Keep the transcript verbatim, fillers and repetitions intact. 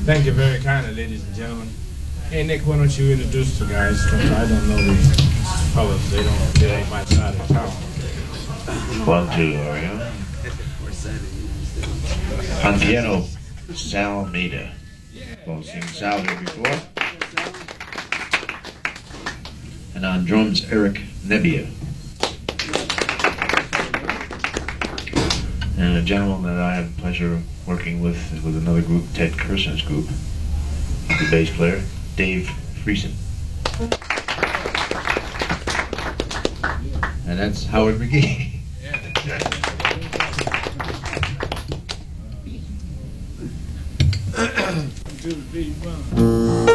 Thank you very kindly, ladies and gentlemen. Hey, Nick, why don't you introduce the guys? Since I don't know these fellas. They don't, they ain't my side of town. One, two, are you? On piano, Sal Maida. Well, seen Sal here before. And on drums, Eric Nebbia. And a gentleman that I had the pleasure of working with with another group, Ted Kerson's group, the bass player, Dave Friesen. And that's Howard McGee. To the beat,